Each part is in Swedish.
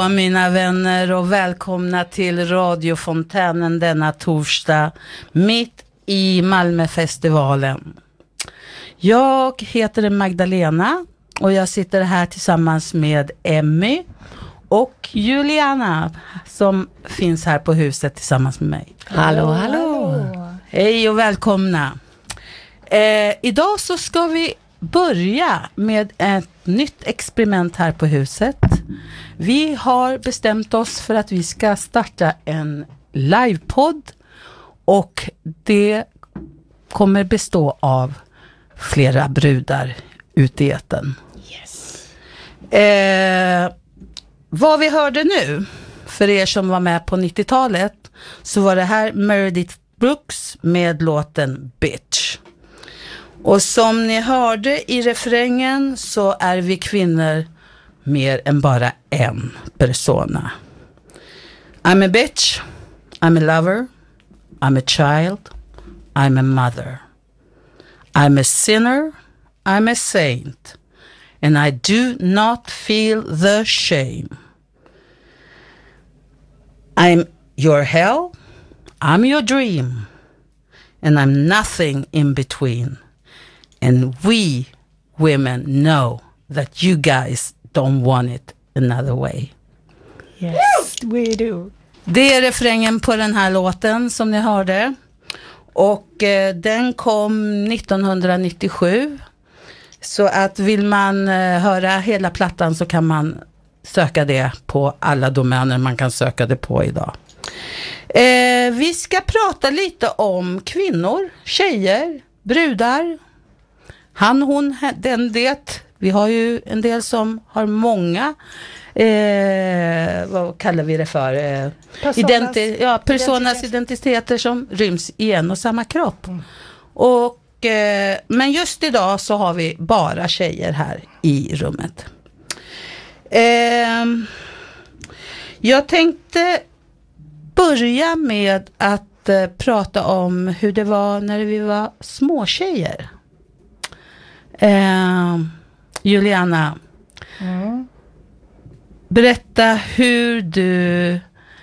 dag mina vänner och välkomna till radiofontänen denna torsdag mitt i Malmöfestivalen. Jag heter Magdalena och jag sitter här tillsammans med Emmy och Juliana som finns här på huset tillsammans med mig. Hallå, hallå. Hej och välkomna. Idag så ska vi börja med ett nytt experiment här på huset. Vi har bestämt oss för att vi ska starta en livepodd och det kommer bestå av flera brudar ute i etern. Yes. Vad vi hörde nu, för er som var med på 90-talet, så var det här Meredith Brooks med låten Bitch. Och som ni hörde i refrängen så är vi kvinnor mer än bara en persona. I'm a bitch, I'm a lover, I'm a child, I'm a mother. I'm a sinner, I'm a saint, and I do not feel the shame. I'm your hell, I'm your dream, and I'm nothing in between. And we women know that you guys don't want it another way. Yes, we do. Det är refrängen på den här låten som ni hörde. Och den kom 1997. Så att vill man höra hela plattan så kan man söka det på alla domäner man kan söka det på idag. Vi ska prata lite om kvinnor, tjejer, brudar. Han, hon, den, det. Vi har ju en del som har många, vad kallar vi det för? Personas identiteter som ryms i en och samma kropp. Mm. Och, men just idag så har vi bara tjejer här i rummet. Jag tänkte börja med att prata om hur det var när vi var små tjejer. Juliana, berätta hur du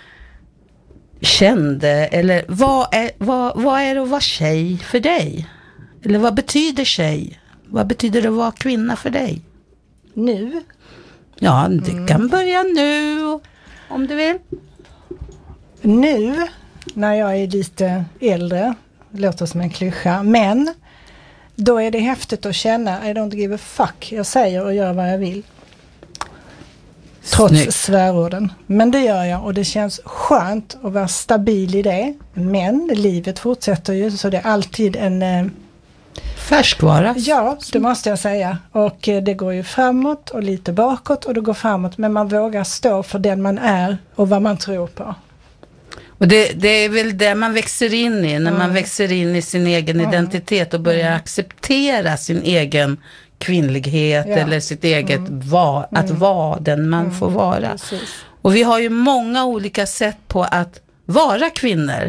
kände, eller vad är det att vara tjej för dig? Eller vad betyder tjej? Vad betyder det att vara kvinna för dig? Nu? Ja, du kan börja nu om du vill. Nu, när jag är lite äldre, låter som en klyscha, men då är det häftigt att känna I don't give a fuck. Jag säger och gör vad jag vill. Trots svärorden. Men det gör jag och det känns skönt att vara stabil i det. Men livet fortsätter ju så det är alltid en färskvara. Ja, det måste jag säga. Och det går ju framåt och lite bakåt och det går framåt. Men man vågar stå för den man är och vad man tror på. Och det är väl det man växer in i när man växer in i sin egen identitet och börjar acceptera sin egen kvinnlighet eller sitt eget att vara den man får vara. Precis. Och vi har ju många olika sätt på att vara kvinnor.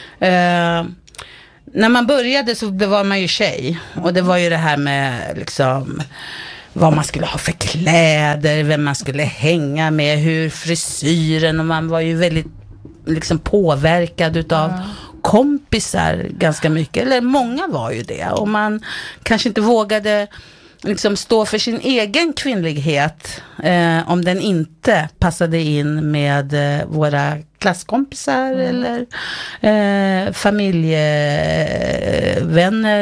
När man började så var man ju tjej och det var ju det här med liksom vad man skulle ha för kläder, vem man skulle hänga med, hur frisyren, och man var ju väldigt liksom påverkad utav kompisar ganska mycket, eller många var ju det, och man kanske inte vågade liksom stå för sin egen kvinnlighet om den inte passade in med våra klasskompisar eller familjevänner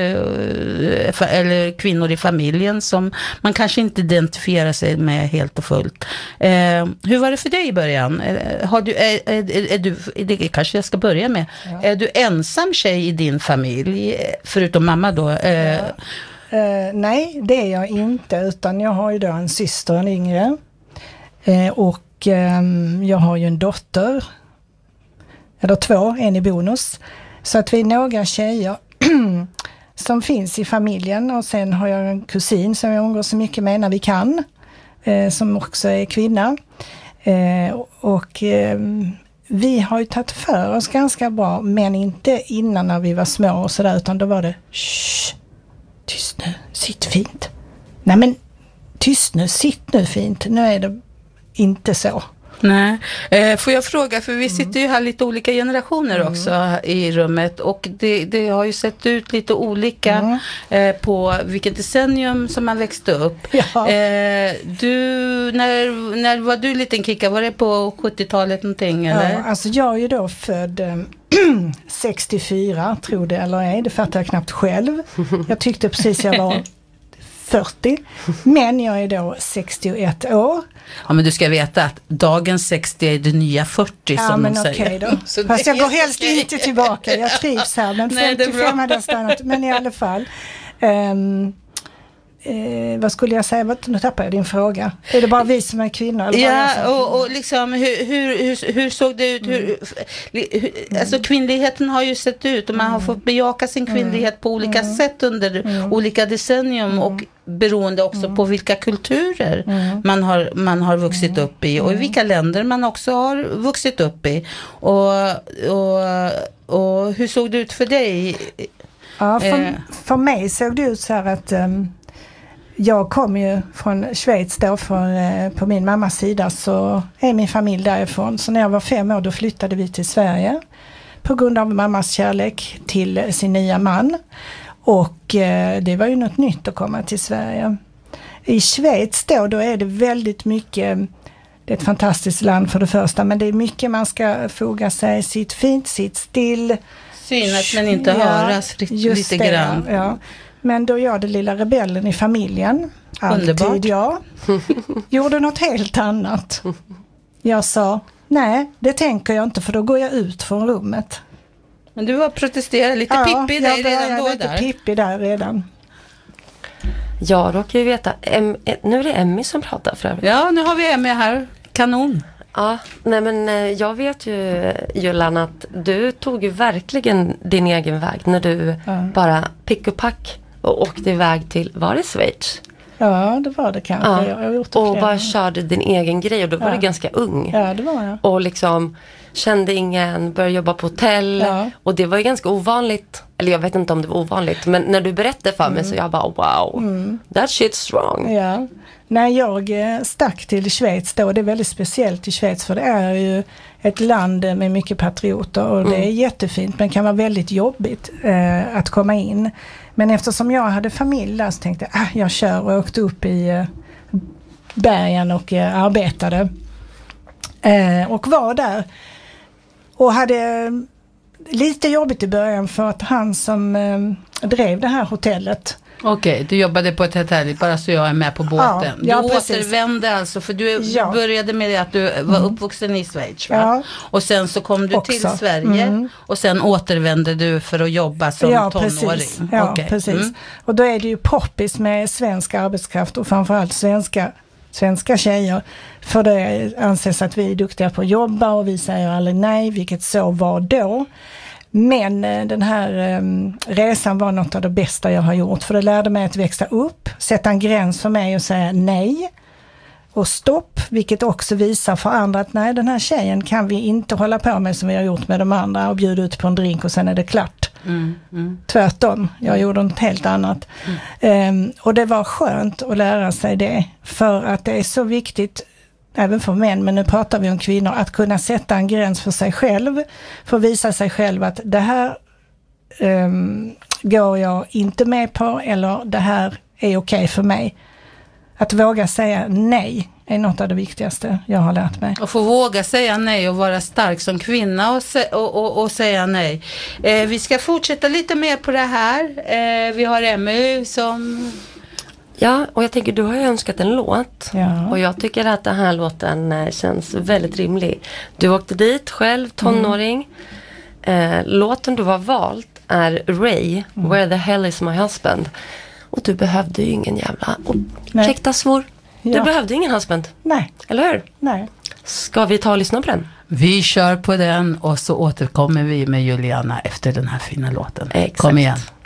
eller kvinnor i familjen som man kanske inte identifierar sig med helt och fullt. Hur var det för dig i början? Är du, det kanske jag ska börja med. Är du ensam tjej i din familj, förutom mamma då? Nej, det är jag inte, utan jag har ju då en syster, en yngre, och jag har ju en dotter, eller två, en i bonus, så att vi är några tjejer som finns i familjen, och sen har jag en kusin som jag umgås så mycket med när vi kan, som också är kvinna, och vi har ju tagit för oss ganska bra, men inte innan när vi var små och sådär, utan då var det tyst nu, sitt fint. Nej men, tyst nu, sitt nu fint. Nu är det inte så. Nej. Får jag fråga, för vi sitter ju här llite olika generationer också i rummet, och det har ju sett ut lite olika på vilket decennium som man växte upp. Ja. När var du liten, Kika? Var det på 70-talet någonting? Eller? Ja, alltså jag är ju då född 64, tror det eller ej, det fattar jag knappt själv. Jag tyckte precis jag var 40, men jag är då 61 år. Ja, men du ska veta att dagens 60 är det nya 40 som de säger. Okej då. Fast jag går helst inte tillbaka, jag trivs här, men 55 hade jag stannat. Men i alla fall, vad skulle jag säga? Nu tappar jag din fråga. Är det bara vi som är kvinnor? Eller ja, och liksom hur såg det ut? Alltså kvinnligheten har ju sett ut, och man har fått bejaka sin kvinnlighet på olika sätt under olika decennium, och beroende också på vilka kulturer man har vuxit upp i, och i vilka länder man också har vuxit upp i. Och hur såg det ut för dig? Ja, för mig såg det ut så här att jag kom ju från Schweiz då, på min mammas sida så är min familj därifrån. Så när jag var 5 år då flyttade vi till Sverige på grund av mammas kärlek till sin nya man. Och det var ju något nytt att komma till Sverige. I Schweiz då är det väldigt mycket, det är ett fantastiskt land för det första, men det är mycket man ska foga sig, sitt fint, sitt still. Synas men inte höras lite grann. Ja. Men då jag, det lilla rebellen i familjen, alltid jag, gjorde något helt annat. Jag sa, nej, det tänker jag inte, för då går jag ut från rummet. Men du var protesterad lite Pippi där redan då. Lite Pippi där redan. Jag råkar ju veta, nu är det Emmy som pratar för övrigt. Ja, nu har vi Emmy här. Kanon. Ja, nej men jag vet ju, Julan, att du tog ju verkligen din egen väg när du bara pick och pack och åkte iväg till, var det Schweiz? Ja, det var det kanske. Ja. Jag har gjort det och bara körde din egen grej, och då var du ganska ung. Ja, det var jag. Och liksom kände ingen, började jobba på hotell. Ja. Och det var ju ganska ovanligt. Eller jag vet inte om det var ovanligt, men när du berättade för mig så jag bara, wow, that shit's strong. Ja. När jag stack till Schweiz då, det är väldigt speciellt i Schweiz, för det är ju ett land med mycket patrioter, och det är jättefint, men kan vara väldigt jobbigt att komma in. Men eftersom jag hade familj där så tänkte jag, jag kör, och åkte upp i bergen och arbetade. Och var där. Och hade lite jobbigt i början, för att han som drev det här hotellet. Okej, du jobbade på ett hotell, bara så jag är med på båten. Ja, du återvände alltså, för du började med att du var uppvuxen i Schweiz, va? Ja. Och sen så kom du till Sverige och sen återvände du för att jobba som tonåring. Precis. Ja, precis. Och då är det ju poppis med svensk arbetskraft, och framförallt svenska tjejer, för det anses att vi är duktiga på att jobba, och vi säger aldrig nej, vilket så var då. Men den här resan var något av det bästa jag har gjort, för det lärde mig att växa upp, sätta en gräns för mig och säga nej och stopp, vilket också visar för andra att nej, den här tjejen kan vi inte hålla på med som vi har gjort med de andra och bjuda ut på en drink och sen är det klart. Tvärtom, jag gjorde något helt annat. Och det var skönt att lära sig det, för att det är så viktigt även för män, men nu pratar vi om kvinnor, att kunna sätta en gräns för sig själv, för att visa sig själv att det här går jag inte med på, eller det här är okej för mig. Att våga säga nej är något av det viktigaste jag har lärt mig. Och få våga säga nej och vara stark som kvinna och säga nej. Vi ska fortsätta lite mer på det här. Vi har Emmy som... Ja, och jag tänker, du har ju önskat en låt. Ja. Och jag tycker att den här låten känns väldigt rimlig. Du åkte dit själv, tonåring. Låten du har valt är Ray, Where the hell is my husband? Och du behövde ju ingen jävla... Ursäkta svor. Du behövde ingen husband. Nej. Eller hur? Nej. Ska vi ta och lyssna på den? Vi kör på den, och så återkommer vi med Juliana efter den här fina låten. Exakt. Kom igen.